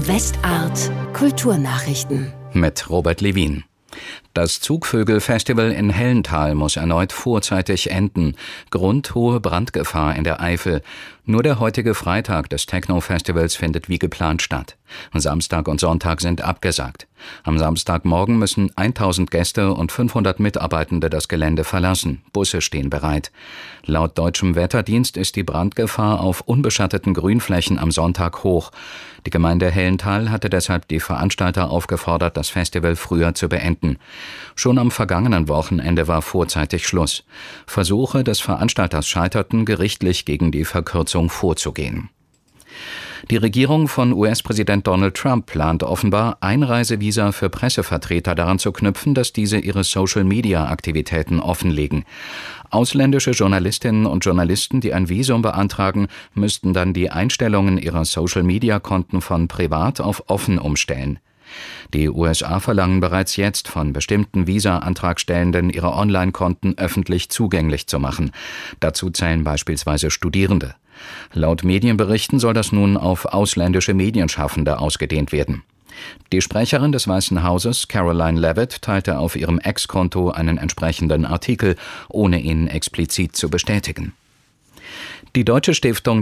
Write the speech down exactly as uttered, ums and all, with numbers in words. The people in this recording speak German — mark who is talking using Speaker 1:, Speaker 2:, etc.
Speaker 1: Westart Kulturnachrichten
Speaker 2: mit Robert Levin. Das Zugvögel-Festival in Hellenthal muss erneut vorzeitig enden. Grund: hohe Brandgefahr in der Eifel. Nur der heutige Freitag des Techno-Festivals findet wie geplant statt. Samstag und Sonntag sind abgesagt. Am Samstagmorgen müssen tausend Gäste und fünfhundert Mitarbeitende das Gelände verlassen. Busse stehen bereit. Laut deutschem Wetterdienst ist die Brandgefahr auf unbeschatteten Grünflächen am Sonntag hoch. Die Gemeinde Hellenthal hatte deshalb die Veranstalter aufgefordert, das Festival früher zu beenden. Schon am vergangenen Wochenende war vorzeitig Schluss. Versuche des Veranstalters scheiterten, gerichtlich gegen die Verkürzung vorzugehen. Die Regierung von U S-Präsident Donald Trump plant offenbar, Einreisevisa für Pressevertreter daran zu knüpfen, dass diese ihre Social-Media-Aktivitäten offenlegen. Ausländische Journalistinnen und Journalisten, die ein Visum beantragen, müssten dann die Einstellungen ihrer Social-Media-Konten von privat auf offen umstellen. Die U S A verlangen bereits jetzt von bestimmten Visa-Antragstellenden, ihre Online-Konten öffentlich zugänglich zu machen. Dazu zählen beispielsweise Studierende. Laut Medienberichten soll das nun auf ausländische Medienschaffende ausgedehnt werden. Die Sprecherin des Weißen Hauses, Caroline Leavitt, teilte auf ihrem Ex-Konto einen entsprechenden Artikel, ohne ihn explizit zu bestätigen. Die Deutsche Stiftung